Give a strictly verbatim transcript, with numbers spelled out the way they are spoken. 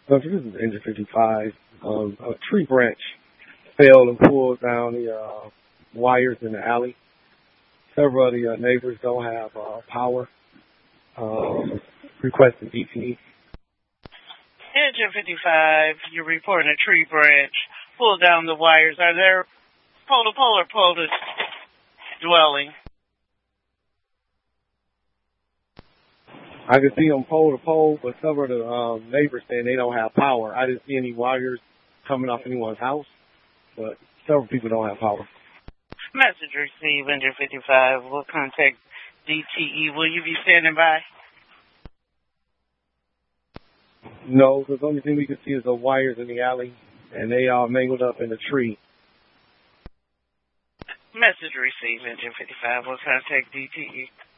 So this is Engine fifty-five. Um, a tree branch fell and pulled down the uh, wires in the alley. Several of the uh, neighbors don't have uh, power. Uh, requesting D T E. Engine fifty-five, you're reporting a tree branch pulled down the wires. Are there pole-to-pole or pole-to dwelling? I can see them pole to pole, but several of the um, neighbors saying they don't have power. I didn't see any wires coming off anyone's house, but several people don't have power. Message received, Engine fifty-five. We'll contact D T E. Will you be standing by? No, the only thing we can see is the wires in the alley, and they are mangled up in the tree. Message received, Engine fifty-five. We'll contact D T E.